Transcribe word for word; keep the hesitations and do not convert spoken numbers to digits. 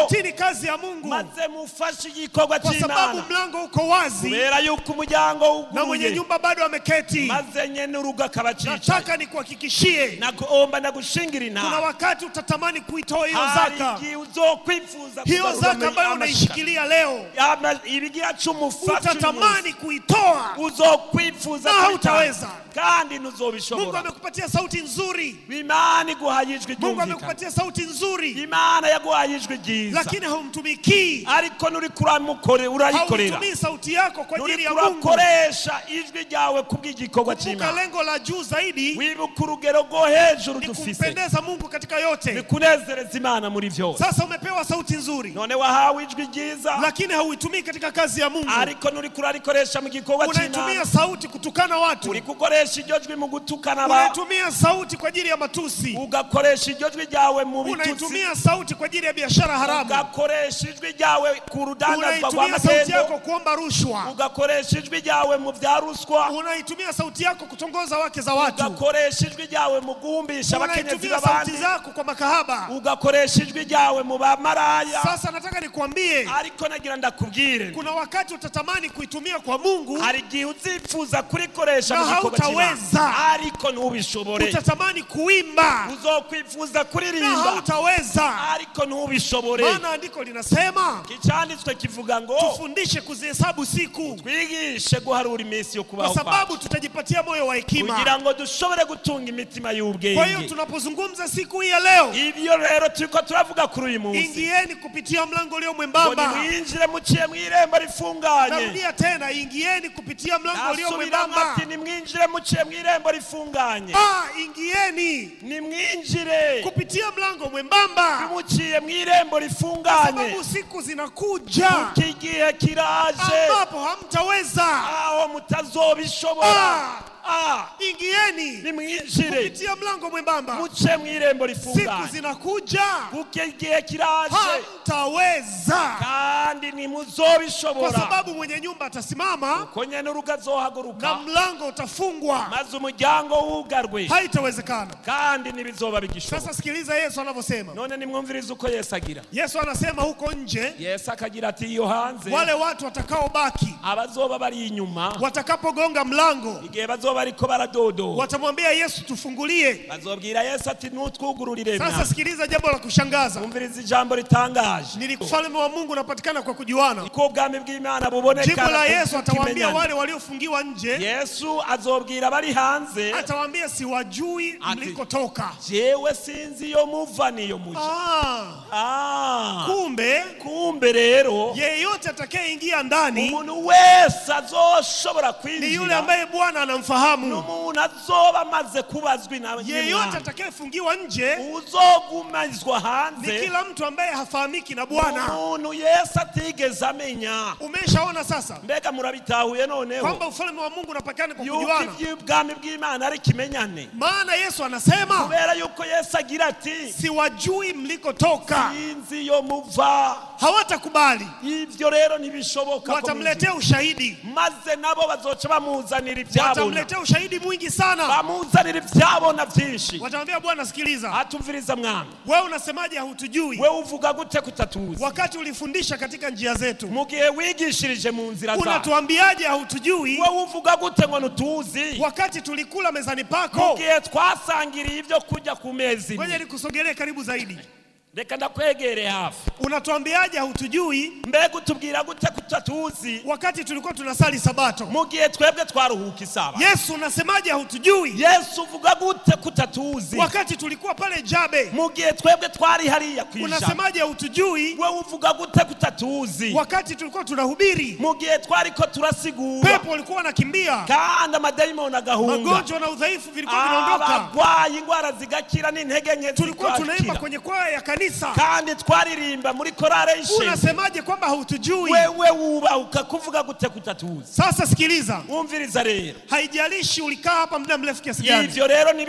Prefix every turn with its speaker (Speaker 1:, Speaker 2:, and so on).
Speaker 1: zingatieni kazi ya Mungu.
Speaker 2: maze mufashe igikorwa
Speaker 1: Kwa
Speaker 2: cy'Imana.
Speaker 1: sababu mlango uko wazi
Speaker 2: Kubera yuko umuryango
Speaker 1: na mwenye
Speaker 2: uguruye.
Speaker 1: nyumba bado ameketi.
Speaker 2: Maze nyene urugo akabacica.
Speaker 1: Nataka nikuhakikishie,
Speaker 2: Nakuomba nagushingirina.
Speaker 1: kuna wakati utatamani kuitoa hiyo
Speaker 2: Hari
Speaker 1: zaka.
Speaker 2: igihe uzokwifuza
Speaker 1: Hiyo
Speaker 2: kugaruka
Speaker 1: zaka ambayo
Speaker 2: amashika.
Speaker 1: unaishikilia leo,
Speaker 2: Ama ibigira cy'umufashe.
Speaker 1: utatamani kuitoa
Speaker 2: Uzokwifuza
Speaker 1: na
Speaker 2: kuitanga.
Speaker 1: hautaweza.
Speaker 2: Kandi
Speaker 1: Mungu
Speaker 2: ntuzobishobora.
Speaker 1: amekupatia sauti nzuri.
Speaker 2: Imana iguhaye ijwi
Speaker 1: Mungu
Speaker 2: ryumvikana.
Speaker 1: amekupatia sauti nzuri,
Speaker 2: Imana yaguhaye ijwi ryiza.
Speaker 1: lakini haumtumikii.
Speaker 2: Ariko nuri kuramukore urayikorera.
Speaker 1: Hautumii sauti yako kwa ajili
Speaker 2: Nuri
Speaker 1: ya Mungu.
Speaker 2: kurakoresha ijwi ryawe kubw'igikorwa
Speaker 1: Kumbuka
Speaker 2: cy'Imana.
Speaker 1: lengo la juu zaidi
Speaker 2: Wibuka urugero rwo hejuru
Speaker 1: ni
Speaker 2: dufise.
Speaker 1: kumpendeza Mungu katika yote.
Speaker 2: Nikunezereza Imana muri vyose.
Speaker 1: Sasa umepewa sauti nzuri,
Speaker 2: None wahawe ijwi ryiza.
Speaker 1: lakini hauitumii katika kazi ya Mungu.
Speaker 2: Ariko nuri kurarikoresha mu gikorwa
Speaker 1: Unaitumia
Speaker 2: cy'Imana.
Speaker 1: sauti kutukana watu.
Speaker 2: Uri kukoresha iryo jwi mu gutukana abantu.
Speaker 1: Unaitumia sauti kwa ajili ya matusi.
Speaker 2: Ugakoresha iryo jwi ryawe mu bitutsi.
Speaker 1: Unaitumia sauti kwa ajili ya biashara haramu.
Speaker 2: Ugakoresha ijwi ryawe ku rudandazwa rwa
Speaker 1: Unaitumia sauti
Speaker 2: magendo.
Speaker 1: yako kuomba rushwa.
Speaker 2: Ugakoresha ijwi ryawe mu vya ruswa.
Speaker 1: Unaitumia sauti yako kutongoza wake za watu.
Speaker 2: Ugakoresha ijwi ryawe mu guhumbisha abakenyezi
Speaker 1: Unaitumia sauti
Speaker 2: b'abandi.
Speaker 1: zako kwa makahaba.
Speaker 2: Ugakoresha ijwi ryawe mu bamaraya.
Speaker 1: Sasa nataka nikuambie,
Speaker 2: Ariko nagira ndakubwire,
Speaker 1: kuna wakati utatamani kuitumia kwa Mungu,
Speaker 2: hari igihe uzifuza kurikoresha
Speaker 1: na
Speaker 2: mu gikorwa cy'Imana.
Speaker 1: hautaweza.
Speaker 2: Ariko ntubishobore.
Speaker 1: utatamani kuimba
Speaker 2: Uzokwifuza
Speaker 1: na
Speaker 2: kuririmba.
Speaker 1: hautaweza.
Speaker 2: Ariko ntubishobore.
Speaker 1: Maana andiko linasema
Speaker 2: Icyanditswe kivuga ngo
Speaker 1: tufundishe kuzihesabu siku,
Speaker 2: twigishe guharura iminsi yo
Speaker 1: kwa
Speaker 2: kubaho
Speaker 1: sababu
Speaker 2: kwacu,
Speaker 1: tutajipatia moyo wa hekima.
Speaker 2: kugira ngo dushobore gutunga imitima
Speaker 1: Kwa hiyo
Speaker 2: y'ubwenge.
Speaker 1: tunapozungumza siku hii ya leo,
Speaker 2: Ibyo rero turiko turavuga kuri uyu munsi.
Speaker 1: ingieni kupitia mlango ulio
Speaker 2: Ngo
Speaker 1: mwembamba.
Speaker 2: nimwinjire muciye mw'irembo rifunganye.
Speaker 1: Narudia tena, ingieni kupitia mlango ulio
Speaker 2: Nasubira
Speaker 1: mwembamba.
Speaker 2: ati nimwinjire muciye mw'irembo rifunganye.
Speaker 1: Ah, ingieni
Speaker 2: Nimwinjire
Speaker 1: kupitia mlango mwembamba,
Speaker 2: muciye mw'irembo
Speaker 1: kwa
Speaker 2: rifunganye.
Speaker 1: sababu siku zinakuja
Speaker 2: Iki gihe kiraje
Speaker 1: ambapo hamtaweza.
Speaker 2: aho mutazobishobora.
Speaker 1: Ah,
Speaker 2: Ah,
Speaker 1: ingieni
Speaker 2: nimwinjire
Speaker 1: kupitia mlango mwembamba,
Speaker 2: muce mw'irembo
Speaker 1: siku
Speaker 2: rifunganye.
Speaker 1: zinakuja
Speaker 2: Kuko igihe kiraje
Speaker 1: hamtaweza,
Speaker 2: kandi
Speaker 1: kwa
Speaker 2: nimuzobishobora.
Speaker 1: sababu mwenye nyumba atasimama
Speaker 2: Ko nyene urugo
Speaker 1: na
Speaker 2: azohaguruka
Speaker 1: mlango utafungwa.
Speaker 2: maze umuryango wugarwe,
Speaker 1: Haitawezekana.
Speaker 2: kandi ntibizoba bigishoboka.
Speaker 1: Sasa sikiliza Yesu anavyosema.
Speaker 2: None nimwumvirize uko Yesu agira.
Speaker 1: Yesu anasema huko nje,
Speaker 2: Yesu akagira ati iyo hanze
Speaker 1: wale watu watakaobaki
Speaker 2: abazoba bari inyuma,
Speaker 1: watakapogonga mlango,
Speaker 2: igihe bazoba ariko baradodo,
Speaker 1: watamwambia Yesu, tufungulie.
Speaker 2: bazobwira Yesu ati nutwugururire.
Speaker 1: Sasa sikiliza jambo la kushangaza.
Speaker 2: Umvirize ijambo ritangaje.
Speaker 1: Ni ufalme wa Mungu unapatikana kwa kujuana.
Speaker 2: Ko ubwami bw'Imana buboneka.
Speaker 1: Jibu la Yesu, atawaambia wale waliofungiwa nje,
Speaker 2: Yesu azobwira bari hanze,
Speaker 1: atawaambia siwajui
Speaker 2: Ati-
Speaker 1: mlikotoka.
Speaker 2: jewe sinzi yo muva niyo muja.
Speaker 1: Ah,
Speaker 2: Ah,
Speaker 1: kumbe
Speaker 2: kumbe rero
Speaker 1: yeyote atakayeingia ndani
Speaker 2: umuntu wese azoshobora
Speaker 1: ni yule
Speaker 2: kwinjira
Speaker 1: ambaye Bwana anamfahamu.
Speaker 2: n'umuntu azoba amaze kubazwi na
Speaker 1: Yeyote atakayefungiwa nje
Speaker 2: uzogumizwa
Speaker 1: ni
Speaker 2: hanze,
Speaker 1: kila mtu ambaye hafahamiki na Bwana.
Speaker 2: umuntu Yesu atigeze amenya.
Speaker 1: Umeshaona sasa
Speaker 2: Mbega murabitahuye noneho
Speaker 1: kwamba ufalme wa Mungu unapatikana kwa
Speaker 2: yuko
Speaker 1: kujuana?
Speaker 2: iby'ubwami bw'Imana ari kimenyane.
Speaker 1: Maana Yesu anasema
Speaker 2: Kubera yuko Yesu agira ati
Speaker 1: siwajui mlikotoka.
Speaker 2: sinzi yo muva.
Speaker 1: Hawatakubali,
Speaker 2: Ivyo rero ntibishoboka.
Speaker 1: watamletea ushahidi,
Speaker 2: maze nabo bazoca bamuzanira ibyabona,
Speaker 1: watamletea ushahidi mwingi sana.
Speaker 2: bamuzanira ibyabona byinshi.
Speaker 1: Watamwambia, Bwana sikiliza,
Speaker 2: Atumviriza mwami,
Speaker 1: wewe unasemaje hautujui,
Speaker 2: we uvuga gute kutatuzi
Speaker 1: wakati ulifundisha katika njia zetu?
Speaker 2: mu gihe wigishirije mu nzira zawe?
Speaker 1: Unatuambiaje hautujui,
Speaker 2: We uvuga gute ngo ntutuzi
Speaker 1: wakati tulikula mezani
Speaker 2: mu
Speaker 1: pako?
Speaker 2: gihe twasangiriye ibyo kurya ku mezi
Speaker 1: Ngoja
Speaker 2: imwe?
Speaker 1: nikusogelee karibu zaidi.
Speaker 2: Reka ndakwegere hafi.
Speaker 1: Unatuambiaje hautujui,
Speaker 2: Mbega utubwira gute kutatuzi
Speaker 1: wakati tulikuwa tunasali sabato?
Speaker 2: mu gihe twebwe twaruhuka isaba?
Speaker 1: Yesu unasemaje hautujui,
Speaker 2: Yesu uvuga gute kutatuzi
Speaker 1: wakati tulikuwa pale Jabe?
Speaker 2: mu gihe twebwe twari hariya kwisha?
Speaker 1: Unasemaje hautujui,
Speaker 2: We uvuga gute kutatuzi
Speaker 1: wakati tulikuwa tunahubiri,
Speaker 2: mu gihe twariko turasigura
Speaker 1: pepo walikuwa wanakimbia,
Speaker 2: kandi amadayimoni agahunga,
Speaker 1: magonjwa na udhaifu vilikuwa vinaondoka,
Speaker 2: abagwayi indwara zigakira n'intege nke
Speaker 1: tulikuwa tunaimba
Speaker 2: zigakira,
Speaker 1: kwenye kwaya ya kanisa?
Speaker 2: kandi twaririmba muri korale y'ishengero.
Speaker 1: Unasemaje kwamba hautujui?
Speaker 2: Wewe wubahuka kuvuga gute kutatuzi?
Speaker 1: Sasa sikiliza,
Speaker 2: Wumviriza rero,
Speaker 1: haijalishi ulikaa hapa muda mrefu kiasi gani.
Speaker 2: ivyo rero ni